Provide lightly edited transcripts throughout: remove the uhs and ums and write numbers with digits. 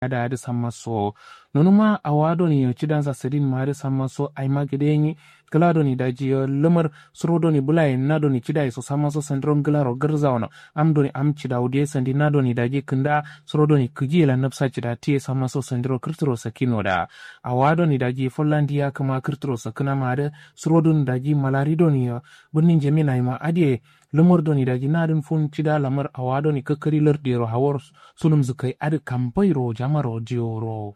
ada ada samaso nonuma awado ni chidan sa sedin mare samaso ay magedeni glado ni daji lemar srodo ni bulay nado ni chidai so samaso syndrome glaro garzawono amdo ni am chida udie sandi nado ni daji kunda srodo ni kujila napsa chida tie samaso syndrome kirtro sakino da awado ni daji follandia kama kirtro sakina mare srodo ni daji malarido ni bunnin jemina ima adie lemar do ni daji nadin fun chida lamar awado ni kakari lardiro hawar sunum zukai adi kampairo jamaro dioro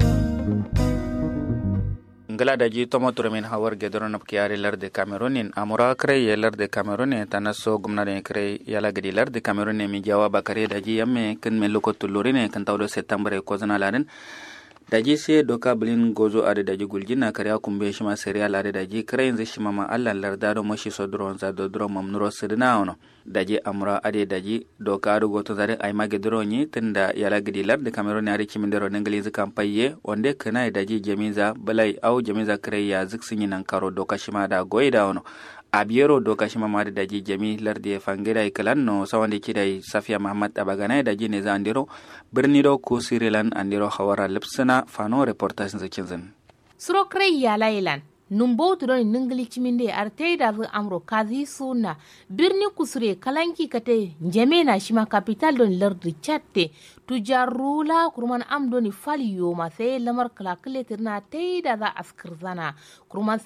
ngala daji tomato men hawar gedoro napkiare larde Cameroon amura kre larde Cameroon tanaso gumnare kre yala gadi larde Cameroon mi jawaba kare daji yamme ken meluko tulurine kan tawdo septembre ko zana laden daji se doka blin gozo ade daji guljina kare akumbe shima serial ade daji kre inze shima ma alla lardado moshi sodron za dodro mamnuro sidna ono daji amura ade daji doka ado goto zare ay magedro ni tenda yala gadi larde Cameroon ari kimindero nengalizi kampaye onde kana daji jamiza balai au jamiza kre ya ziksinyi nan karo doka shima da goida ono abiyero doka shima mari daji jami larde fangeda ikalan no sawande kidai Safiya Muhammad abagana daji ne za andiro birni do ko sirilan andiro hawara lipsana fano reportage zakinzan suro kre ya lailan numbo tudon ningli chiminde arte da amro kazi suna birni kusure kalanki kate njemena shima capital don lardi chatte tujarula kurman amdoni faliyo ma sai lamar kalakle tirna tai da za askirzana kurman